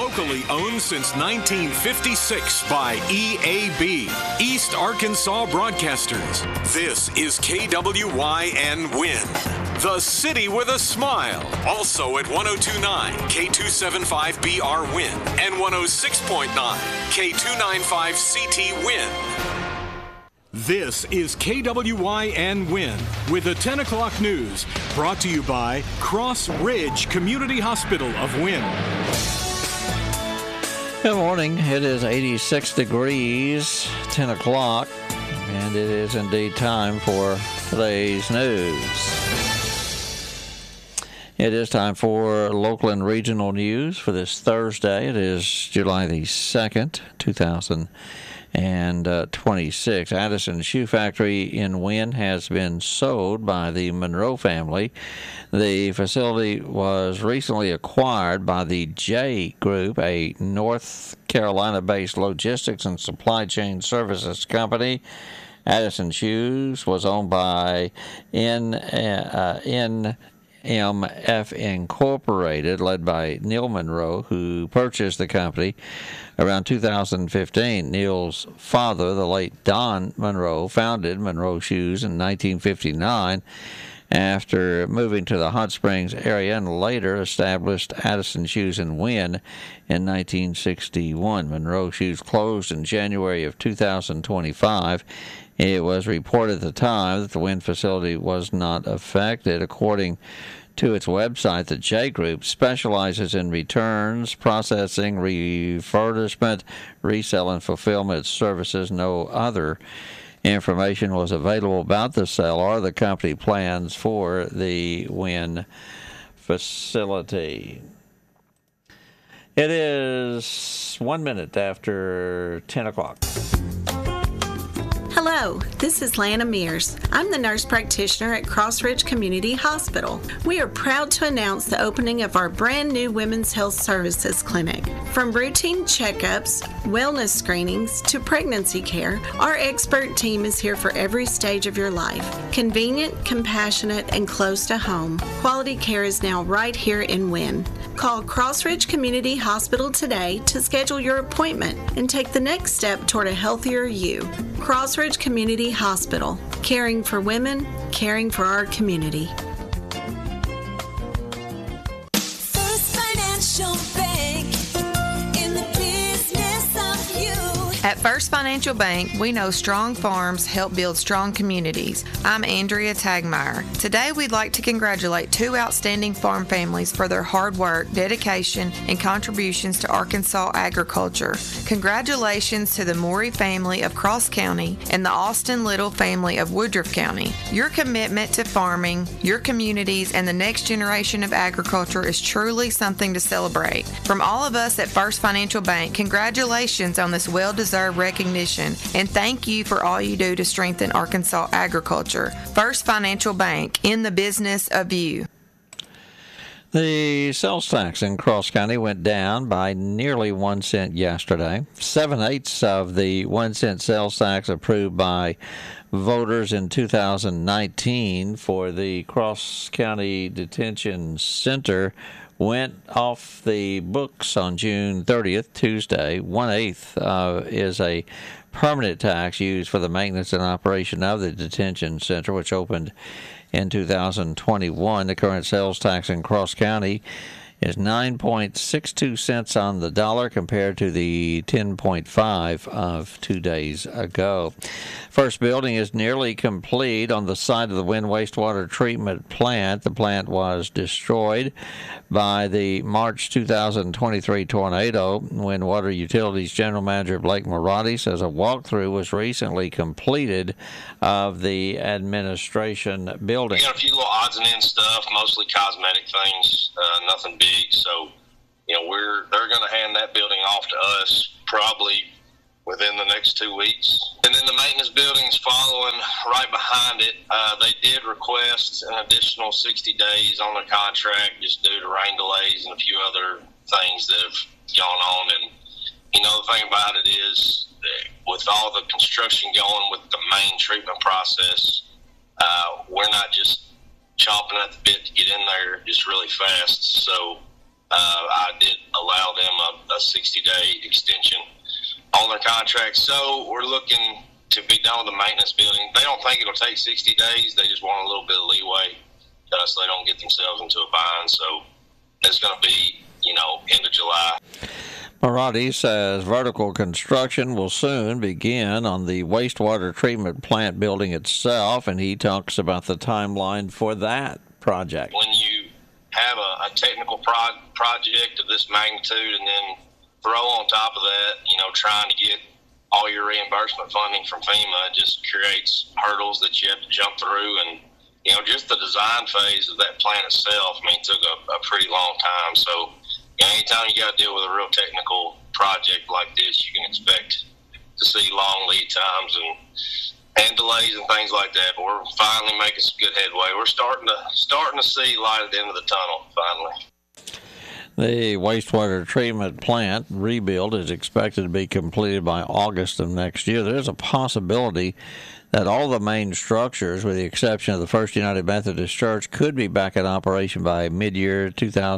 Locally owned since 1956 by EAB, East Arkansas Broadcasters. This is KWYN Wynn, the city with a smile. Also at 102.9 K275BR Wynn and 106.9 K295CT Wynn. This is KWYN Wynn with the 10 o'clock news, brought to you by Cross Ridge Community Hospital of Wynn. Good morning. It is 86 degrees, 10 o'clock, and it is indeed time for today's news. It is time for local and regional news for this Thursday. It is July the 2nd, 2026. Addison Shoe Factory in Wynn has been sold by the Monroe family. The facility was recently acquired by the J Group, a North Carolina-based logistics and supply chain services company. Addison Shoes was owned by NMF Incorporated, led by Neil Monroe, who purchased the company around 2015. Neil's father, the late Don Monroe, founded Monroe Shoes in 1959 after moving to the Hot Springs area, and later established Addison Shoes in Wynn in 1961. Monroe Shoes closed in January of 2025. It was reported at the time that the Wynn facility was not affected. According to its website, the J Group specializes in returns, processing, refurbishment, resale, and fulfillment services. No other information was available about the sale or the company plans for the Wynn facility. It is 1 minute after 10 o'clock. Hello, this is Lana Mears. I'm the nurse practitioner at Cross Ridge Community Hospital. We are proud to announce the opening of our brand new Women's Health Services Clinic. From routine checkups, wellness screenings, to pregnancy care, our expert team is here for every stage of your life. Convenient, compassionate, and close to home. Quality care is now right here in Wynn. Call Cross Ridge Community Hospital today to schedule your appointment and take the next step toward a healthier you. Cross Ridge Community Hospital, caring for women, caring for our community. First Financial Bank, in the business of you. At First Financial Bank, we know strong farms help build strong communities. I'm Andrea Tagmeyer. Today, we'd like to congratulate two outstanding farm families for their hard work, dedication, and contributions to Arkansas agriculture. Congratulations to the Morey family of Cross County and the Austin Little family of Woodruff County. Your commitment to farming, your communities, and the next generation of agriculture is truly something to celebrate. From all of us at First Financial Bank, congratulations on this well-deserved recognition, and thank you for all you do to strengthen Arkansas agriculture. First Financial Bank, in the business of you. The sales tax in Cross County went down by nearly 1 cent yesterday. 7/8 of the 1 cent sales tax approved by voters in 2019 for the Cross County Detention Center went off the books on June 30th, Tuesday. 1/8 is a permanent tax used for the maintenance and operation of the detention center, which opened in 2021. The current sales tax in Cross County is 9.62 cents on the dollar compared to the 10.5 of 2 days ago. First building is nearly complete on the site of the Wynn Wastewater Treatment Plant. The plant was destroyed by the March 2023 tornado. Wynn Water Utilities General Manager Blake Marotti says a walkthrough was recently completed of the administration building. We got a few little odds and ends stuff, mostly cosmetic things, nothing big. So, they're going to hand that building off to us probably within the next 2 weeks. And then the maintenance building's following right behind it. They did request an additional 60 days on their contract just due to rain delays and a few other things that have gone on. And, the thing about it is, with all the construction going with the main treatment process, we're not just chomping at the bit to get in there just really fast. So I did allow them a 60-day extension on their contract. So we're looking to be done with the maintenance building. They don't think it'll take 60 days. They just want a little bit of leeway so they don't get themselves into a bind. So it's going to be, end of July. Marotti says vertical construction will soon begin on the wastewater treatment plant building itself, and he talks about the timeline for that project. When you have a technical project of this magnitude and then throw on top of that, trying to get all your reimbursement funding from FEMA, just creates hurdles that you have to jump through. And, just the design phase of that plant itself, took a pretty long time. So, anytime you got to deal with a real technical project like this, you can expect to see long lead times and delays and things like that. But we're finally making some good headway. We're starting to see light at the end of the tunnel, finally. The wastewater treatment plant rebuild is expected to be completed by August of next year. There's a possibility that all the main structures, with the exception of the First United Methodist Church, could be back in operation by mid-year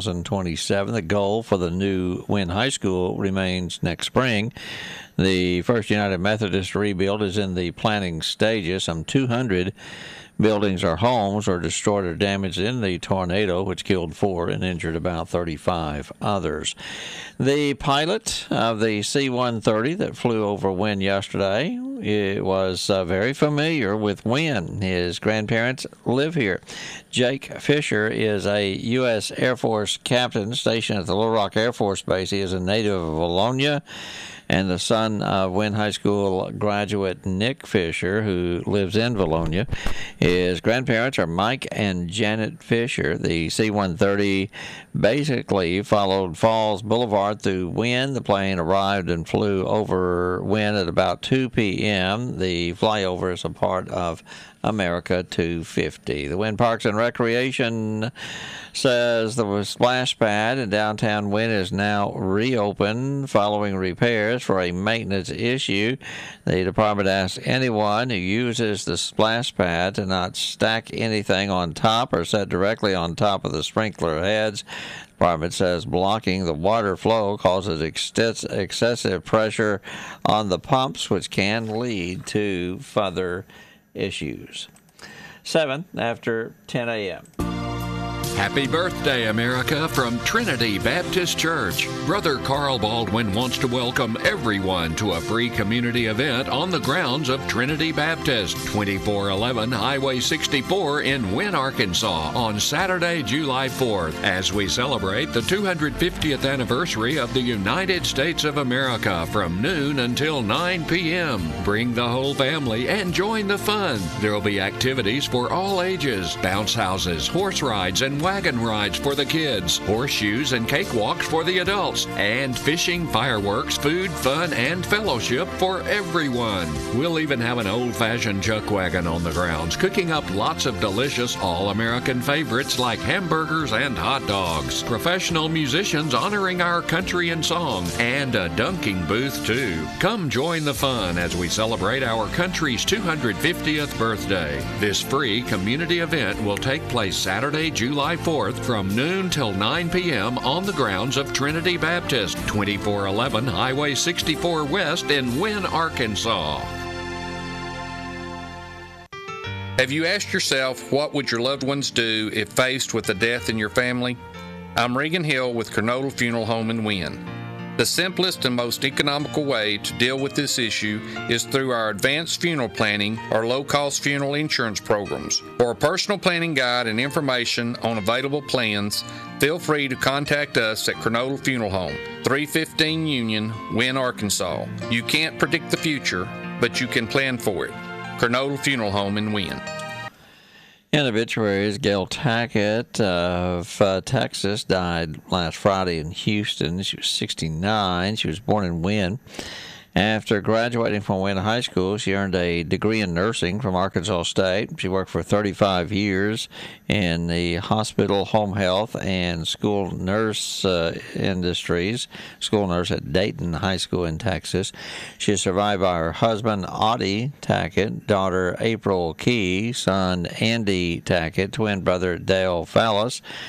2027. The goal for the new Wynn High School remains next spring. The First United Methodist rebuild is in the planning stages. Some 200 buildings or homes were destroyed or damaged in the tornado, which killed 4 and injured about 35 others. The pilot of the C-130 that flew over Wynn yesterday was very familiar with Wynn. His grandparents live here. Jake Fisher is a U.S. Air Force captain stationed at the Little Rock Air Force Base. He is a native of Bologna and the son of Wynn High School graduate Nick Fisher, who lives in Bologna. His grandparents are Mike and Janet Fisher. The C-130 basically followed Falls Boulevard through Wynn. The plane arrived and flew over Wynn at about 2 p.m. The flyover is a part of America 250. The Wynn Parks and Recreation says the splash pad in downtown Wynn is now reopened following repairs for a maintenance issue. The department asks anyone who uses the splash pad to not stack anything on top or set directly on top of the sprinkler heads. The department says blocking the water flow causes excessive pressure on the pumps, which can lead to further issues. 7 after 10 a.m. Happy birthday, America, from Trinity Baptist Church. Brother Carl Baldwin wants to welcome everyone to a free community event on the grounds of Trinity Baptist, 2411 Highway 64 in Wynn, Arkansas, on Saturday, July 4th, as we celebrate the 250th anniversary of the United States of America from noon until 9 p.m. Bring the whole family and join the fun. There will be activities for all ages, bounce houses, horse rides, and wagon rides for the kids, horseshoes and cakewalks for the adults, and fishing, fireworks, food, fun, and fellowship for everyone. We'll even have an old-fashioned chuck wagon on the grounds, cooking up lots of delicious all-American favorites like hamburgers and hot dogs, professional musicians honoring our country and song, and a dunking booth too. Come join the fun as we celebrate our country's 250th birthday. This free community event will take place Saturday, July 4th from noon till 9 p.m. on the grounds of Trinity Baptist, 2411 Highway 64 West in Wynn, Arkansas. Have you asked yourself, what would your loved ones do if faced with a death in your family? I'm Regan Hill with Kernodle Funeral Home in Wynn. The simplest and most economical way to deal with this issue is through our advanced funeral planning or low-cost funeral insurance programs. For a personal planning guide and information on available plans, feel free to contact us at Kernodle Funeral Home, 315 Union, Wynn, Arkansas. You can't predict the future, but you can plan for it. Kernodle Funeral Home in Wynn. In obituaries, Gail Tackett of Texas died last Friday in Houston. She was 69. She was born in Wynn. After graduating from Wynn High School, she earned a degree in nursing from Arkansas State. She worked for 35 years in the hospital, home health, and school nurse industries. School nurse at Dayton High School in Texas. She is survived by her husband, Audie Tackett, daughter April Key, son Andy Tackett, twin brother Dale Fallis.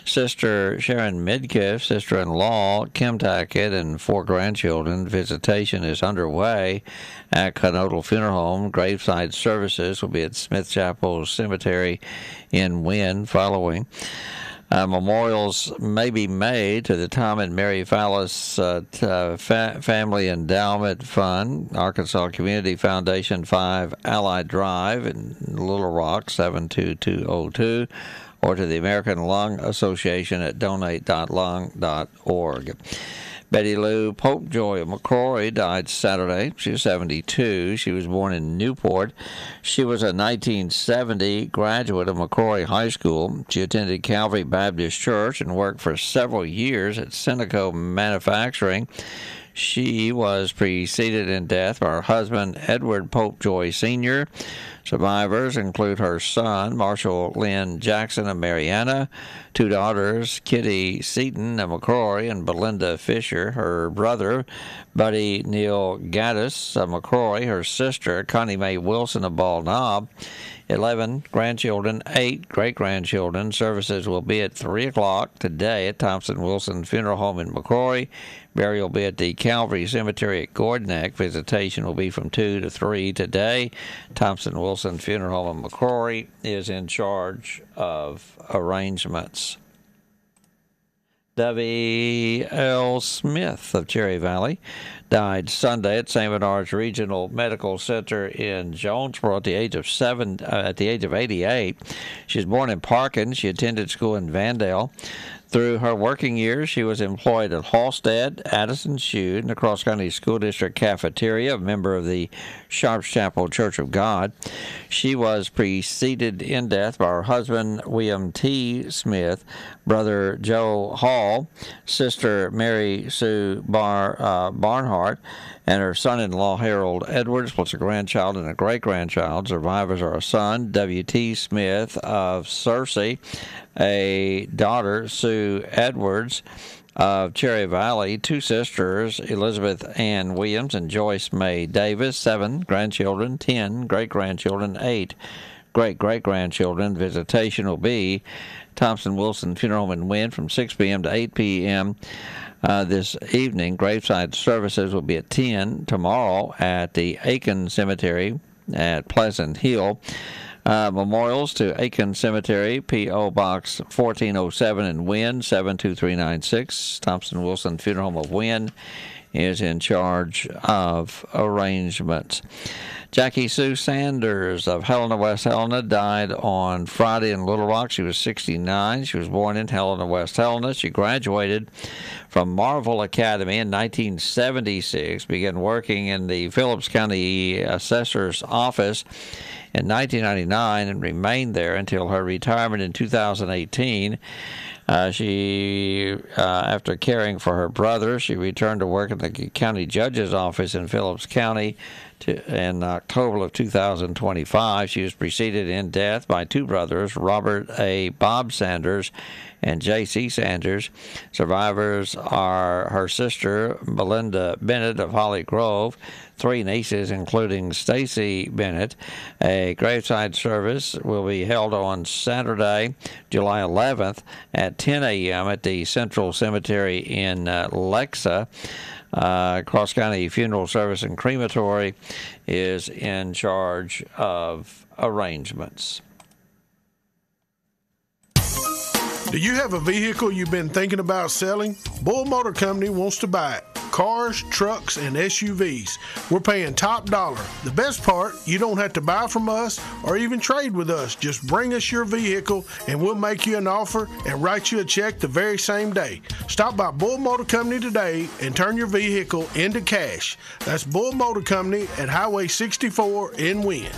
Sister Sharon Midkiff, sister-in-law Kim Tackett, and 4 grandchildren. Visitation is underway at Conodal Funeral Home. Graveside services will be at Smith Chapel Cemetery in Wynne following. Memorials may be made to the Tom and Mary Fallis Family Endowment Fund, Arkansas Community Foundation 5 Allied Drive in Little Rock 72202, or to the American Lung Association at donate.lung.org. Betty Lou Popejoy of McCrory died Saturday. She was 72. She was born in Newport. She was a 1970 graduate of McCrory High School. She attended Calvary Baptist Church and worked for several years at Seneco Manufacturing. She was preceded in death by her husband, Edward Popejoy Sr. Survivors include her son, Marshall Lynn Jackson of Mariana, 2 daughters, Kitty Seaton of McCrory and Belinda Fisher, her brother, Buddy Neil Gaddis of McCrory, her sister, Connie Mae Wilson of Bald Knob, 11 grandchildren, 8 great-grandchildren. Services will be at 3 o'clock today at Thompson Wilson Funeral Home in McCrory. Burial will be at the Calvary Cemetery at Gordneck. Visitation will be from 2 to 3 today. Thompson Wilson Funeral Home in McCrory is in charge of arrangements. Debbie L. Smith of Cherry Valley died Sunday at St. Bernard's Regional Medical Center in Jonesboro at the age of 88. She was born in Parkin. She attended school in Vandale. Through her working years, she was employed at Halstead, Addison Shute, and the Cross County School District Cafeteria, a member of the Sharps Chapel Church of God. She was preceded in death by her husband, William T. Smith, brother Joe Hall, sister Mary Sue Barnhart, and her son-in-law, Harold Edwards, plus a grandchild and a great-grandchild. Survivors are a son, W.T. Smith of Searcy, a daughter, Sue Edwards of Cherry Valley, 2 sisters, Elizabeth Ann Williams and Joyce May Davis, 7 grandchildren, 10 great-grandchildren, 8 great-great-grandchildren. Visitation will be Thompson Wilson Funeral Home in Wynne from 6 p.m. to 8 p.m. This evening. Graveside services will be at 10 tomorrow at the Aiken Cemetery at Pleasant Hill. Memorials to Aiken Cemetery, P.O. Box 1407 in Wynne, 72396. Thompson Wilson Funeral Home of Wynne is in charge of arrangements. Jackie Sue Sanders of Helena, West Helena, died on Friday in Little Rock. She was 69. She was born in Helena, West Helena. She graduated from Marvel Academy in 1976, began working in the Phillips County Assessor's Office in 1999 and remained there until her retirement in 2018. After caring for her brother, she returned to work in the county judge's office in Phillips County in October of 2025. She was preceded in death by 2 brothers, Robert A. Bob Sanders and J.C. Sanders. Survivors are her sister, Belinda Bennett of Holly Grove, 3 nieces, including Stacy Bennett. A graveside service will be held on Saturday, July 11th at 10 a.m. at the Central Cemetery in Lexa. Cross County Funeral Service and Crematory is in charge of arrangements. Do you have a vehicle you've been thinking about selling? Bull Motor Company wants to buy it. Cars, trucks, and SUVs. We're paying top dollar. The best part, you don't have to buy from us or even trade with us. Just bring us your vehicle and we'll make you an offer and write you a check the very same day. Stop by Bull Motor Company today and turn your vehicle into cash. That's Bull Motor Company at Highway 64 in Wynne.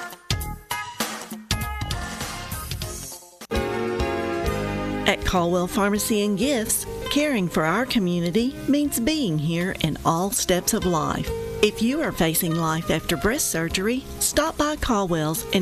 At Caldwell Pharmacy and Gifts, caring for our community means being here in all steps of life. If you are facing life after breast surgery, stop by Caldwell's and